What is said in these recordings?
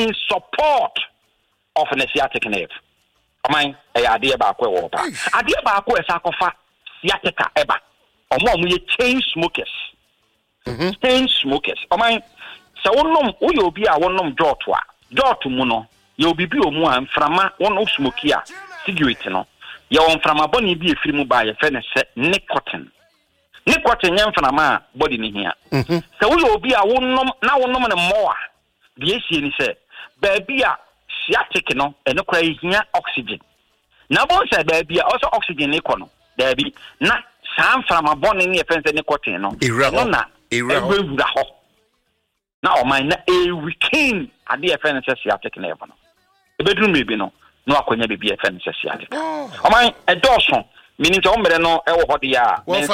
in support of an sciatic nerve. Mine, a idea about water. Idea about where Sakofa, sciatica eba. Or more, we chain smokers. Chain smokers. Mine, so one will be a one nom draw to Muno. You'll be one from one of smokia, cigarette. No, you're from a bonny be a free by a friend set nicotine. Nicotine young from a man body in here. So we will be a one nom now one nom and more. The AC said, baby, sciatic no, and no crazy oxygen. Now, one said baby also oxygen econo. There be not some from a bone in the fence and nicotine. No, now, my weekend at the offense sciatic nerve. The bedroom may be no I couldn't be a offense sciatic. Oh, my a Dawson, meaning to no, what they are. Well,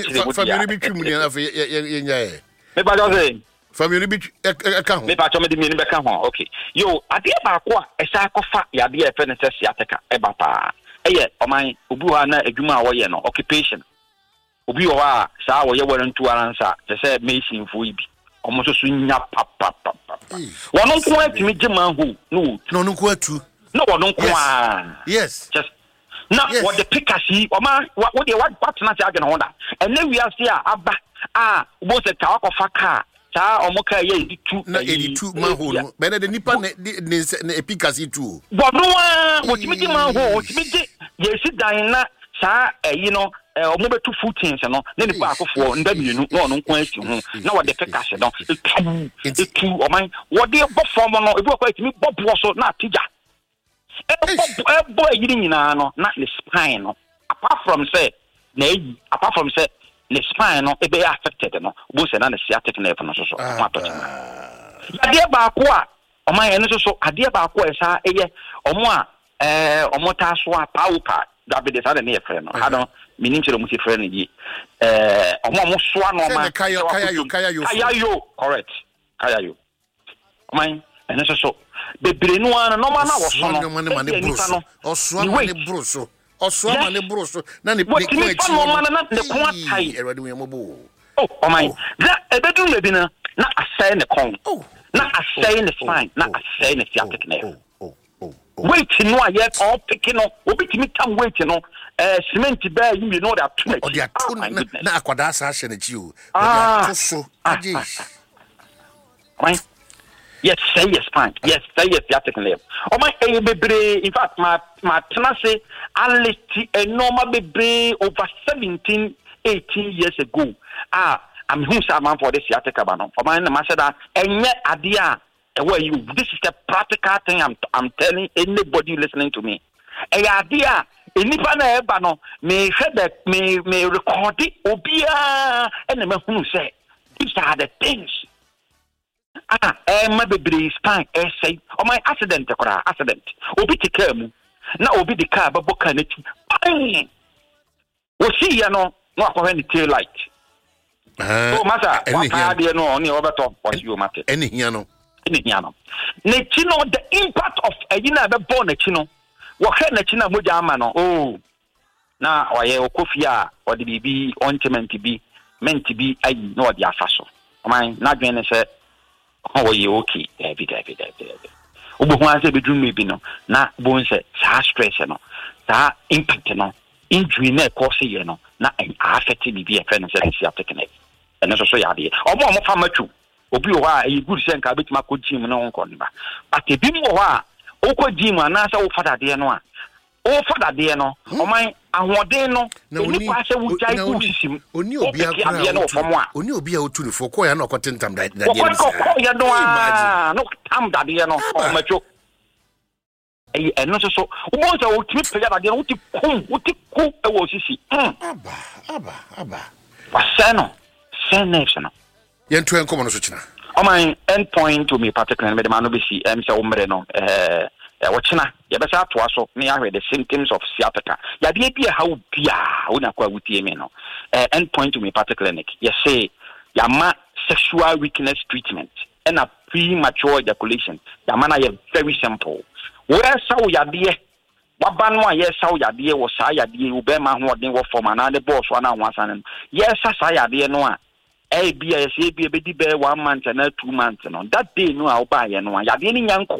family account. Maybe I told me the minimum account. Okay. Yo, I dear Bakwa, a sarcophagus, ya dear Fences Sciatica, Ebapa. Eh, or my Ubuana, a Juma Wayano, occupation. Ubiwa, Sawa, you weren't to answer, the said Mason Fuibi. Almost swing up, papa. One don't quite me, Jimman who, no, quite. No, don't quite. Yes. Just now, what the Picasso, or my, what the what partner I can order. And then we are here, Abba, was a talk of a car. Omoka ye 82 manhole better than nipa ne epikasi too but no what me manhole what me ye sit down na sa omo betu footings no na nipa akofo nda bienu no nko ati ho na what the pekase no etu o man what the form no ebi akwa ati me bobo so na atija boy yiri nyina no na the spine no apart from say the spine no be affected no bo se na the sciatic nerve no so ade ba ko a o man ene so ade ba ko esa eye omo a omo ta so a paupa da be de sa na e frɛ no ha no meaning to mu se frɛ no yi omo so no man kayayo correct kayayo o man ene so bebre no ana no man na wo so no man bruso oso man bruso Oswama ne broso na ne kwa echi na ne kwa tai erade we mobo oh my that ebedu le bi na asai ne kon na asai ne spine na asai ne sciatic nerve wait no aye all picking no obi timi tam wait no cement ba you know that too much na akwada sa hye na chi o to so age right. Yes, say yes, fine. Yes, say yes, sciatic nerve. Oh my, in fact, my tenacity, a normal baby over 17, 18 years ago. I'm who man for the sciatic abano. For my master, and yet idea where you. This is the practical thing I'm telling anybody listening to me. A idea. Anybody ebano may record it. Obia and the who say these are the things. My baby spine say or my accident obi te car mu na obi the car baboka na ti wo see ya no akwa ni tail light so matter what dey no oni obeto what you matter any here no na chi no the impact of na be born na chi no wo he na chi na moja ama no oh na oye okofi a o de bibi ointment bi ment bi ayi na o de afaso o man na dwen say oh you okay David obo ho ase bedrum me bi no na bo nse sa stress no sa impact no injury na cause ye no na affect bi e fe no say sciatic nerve ene so ya de omo fa matu obi o ha e good sen ka betima ko gym no nko nba but e bi mo ha o ko gym ana sa wo fada de no o man ahoden no ni kwa se wo jai ku sisim oni obi akwa no fomo oni obi a otu ni fo ko ya na okotentam da ya no no tam da de no o macho eno so wo so wo timi pega da de no ti ku e wo sisi aba wasano sense no yentu enkomo no so china o man end point to me particularly me de manu be si se wo mre no wachina yabesa atwa so me ahwe the symptoms of sciatica ya de bia how bia wona kwa wutie me no end point to me particular clinic you say yama sexual weakness treatment and a premature ejaculation yama na very simple where saw ya de waba no ya saw ya de wo sa ya de wo be ma ho odin wo form na de boss wa na ho asan yes sa ya de no a bia yes bia be di be 1 month and 2 months no that day no a wo ba ye no ya de ni nyanko